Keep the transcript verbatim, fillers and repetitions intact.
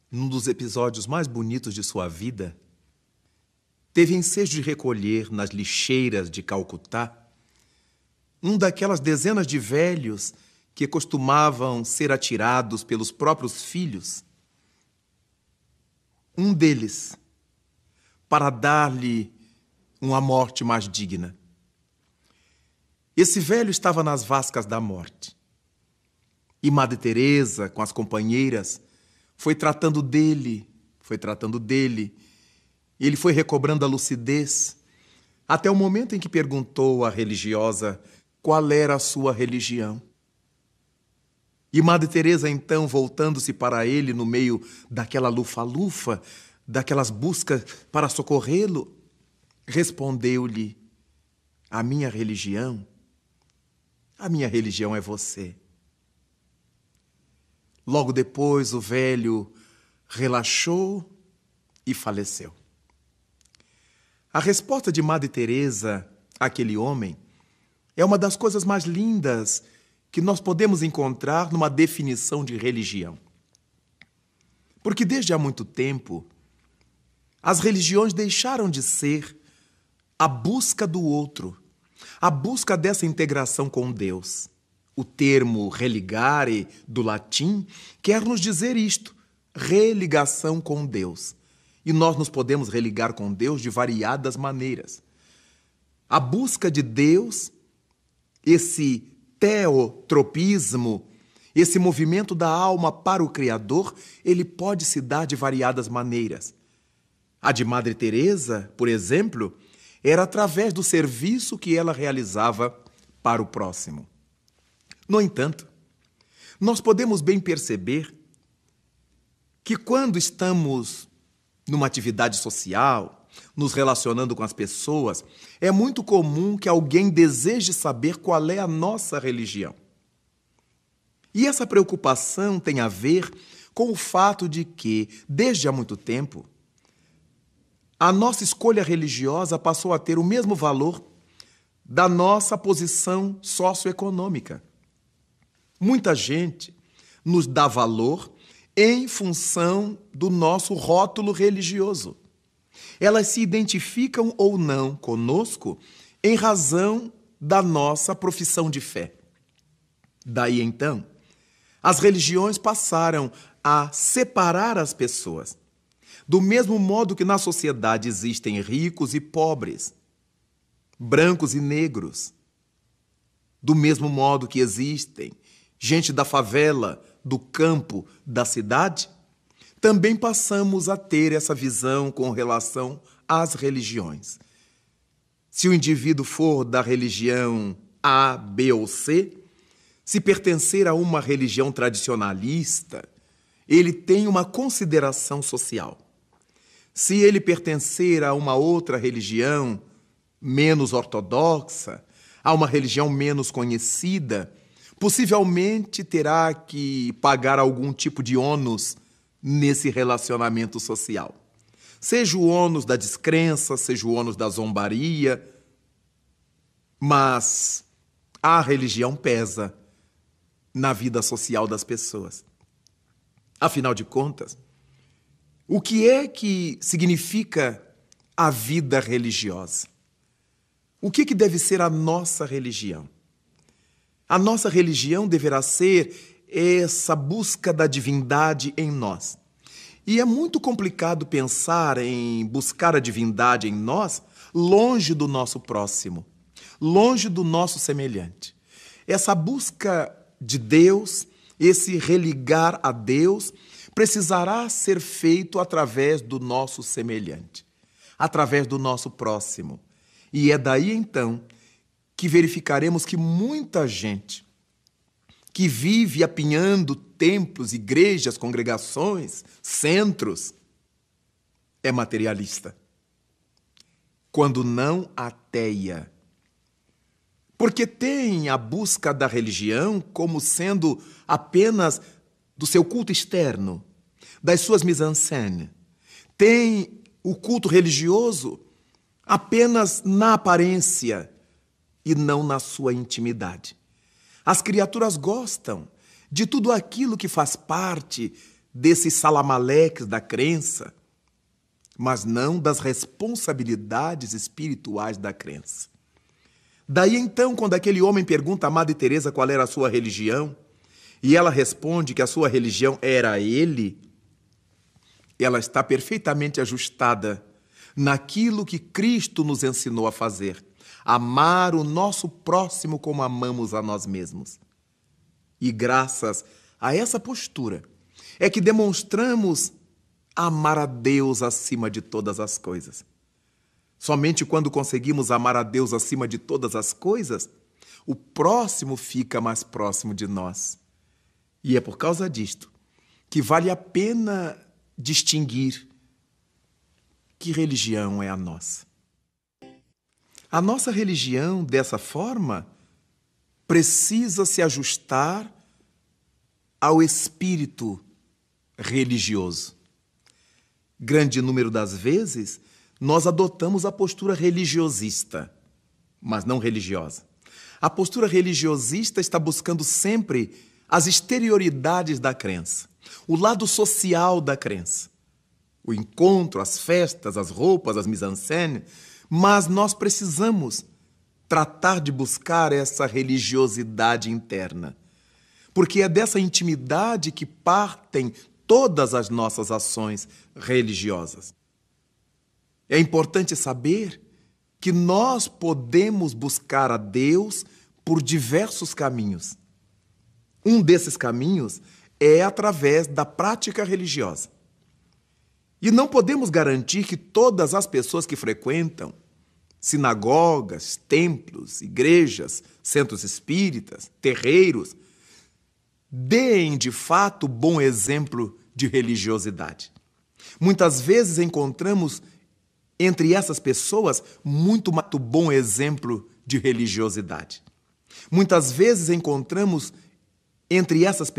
num dos episódios mais bonitos de sua vida, teve ensejo de recolher nas lixeiras de Calcutá um daquelas dezenas de velhos que costumavam ser atirados pelos próprios filhos. Um deles, para dar-lhe uma morte mais digna. Esse velho estava nas vascas da morte. E Madre Teresa, com as companheiras, foi tratando dele, foi tratando dele. E ele foi recobrando a lucidez, até o momento em que perguntou à religiosa qual era a sua religião. E Madre Teresa, então, voltando-se para ele no meio daquela lufa-lufa, daquelas buscas para socorrê-lo, respondeu-lhe: a minha religião, a minha religião é você. Logo depois, o velho relaxou e faleceu. A resposta de Madre Teresa àquele homem é uma das coisas mais lindas que nós podemos encontrar numa definição de religião. Porque desde há muito tempo, as religiões deixaram de ser a busca do outro, a busca dessa integração com Deus. O termo religare, do latim, quer nos dizer isto, religação com Deus. E nós nos podemos religar com Deus de variadas maneiras. A busca de Deus, esse teotropismo, esse movimento da alma para o Criador, ele pode se dar de variadas maneiras. A de Madre Teresa, por exemplo, era através do serviço que ela realizava para o próximo. No entanto, nós podemos bem perceber que quando estamos numa atividade social, nos relacionando com as pessoas, é muito comum que alguém deseje saber qual é a nossa religião. E essa preocupação tem a ver com o fato de que, desde há muito tempo, a nossa escolha religiosa passou a ter o mesmo valor da nossa posição socioeconômica. Muita gente nos dá valor em função do nosso rótulo religioso. Elas se identificam ou não conosco em razão da nossa profissão de fé. Daí, então, as religiões passaram a separar as pessoas. Do mesmo modo que na sociedade existem ricos e pobres, brancos e negros. Do mesmo modo que existem gente da favela, do campo, da cidade, também passamos a ter essa visão com relação às religiões. Se o indivíduo for da religião A, B ou C, se pertencer a uma religião tradicionalista, ele tem uma consideração social. Se ele pertencer a uma outra religião menos ortodoxa, a uma religião menos conhecida, possivelmente terá que pagar algum tipo de ônus nesse relacionamento social. Seja o ônus da descrença, seja o ônus da zombaria, mas a religião pesa na vida social das pessoas. Afinal de contas, o que é que significa a vida religiosa? O que, que deve ser a nossa religião? A nossa religião deverá ser essa busca da divindade em nós. E é muito complicado pensar em buscar a divindade em nós longe do nosso próximo, longe do nosso semelhante. Essa busca de Deus, esse religar a Deus, precisará ser feito através do nosso semelhante, através do nosso próximo. E é daí, então, que verificaremos que muita gente que vive apinhando templos, igrejas, congregações, centros, é materialista, quando não ateia. Porque tem a busca da religião como sendo apenas do seu culto externo, das suas mise-en-scène. Tem o culto religioso apenas na aparência e não na sua intimidade. As criaturas gostam de tudo aquilo que faz parte desses salamaleques da crença, mas não das responsabilidades espirituais da crença. Daí então, quando aquele homem pergunta a Madre Teresa qual era a sua religião, e ela responde que a sua religião era ele, ela está perfeitamente ajustada naquilo que Cristo nos ensinou a fazer: amar o nosso próximo como amamos a nós mesmos. E graças a essa postura é que demonstramos amar a Deus acima de todas as coisas. Somente quando conseguimos amar a Deus acima de todas as coisas, o próximo fica mais próximo de nós. E é por causa disto que vale a pena distinguir que religião é a nossa. A nossa religião, dessa forma, precisa se ajustar ao espírito religioso. Grande número das vezes, nós adotamos a postura religiosista, mas não religiosa. A postura religiosista está buscando sempre as exterioridades da crença, o lado social da crença, o encontro, as festas, as roupas, as mise-en-scène, mas nós precisamos tratar de buscar essa religiosidade interna, porque é dessa intimidade que partem todas as nossas ações religiosas. É importante saber que nós podemos buscar a Deus por diversos caminhos. Um desses caminhos é através da prática religiosa. E não podemos garantir que todas as pessoas que frequentam sinagogas, templos, igrejas, centros espíritas, terreiros, deem de fato bom exemplo de religiosidade. Muitas vezes encontramos entre essas pessoas muito, muito bom exemplo de religiosidade. Muitas vezes encontramos entre essas pessoas